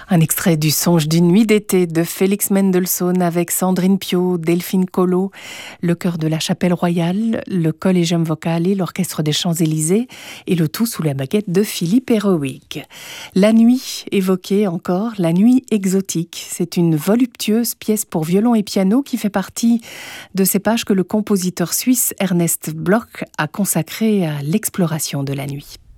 Un extrait du Songe d'une nuit d'été de Félix Mendelssohn avec Sandrine Piau, Delphine Collot, le chœur de la Chapelle Royale, le Collegium Vocale, l'Orchestre des Champs-Élysées et le tout sous la baguette de Philippe Héroïque. La nuit évoquée encore, la nuit exotique. C'est une voluptueuse pièce pour violon et piano qui fait partie de ces pages que le compositeur suisse Ernest Bloch a consacrées à l'exploration de la nuit.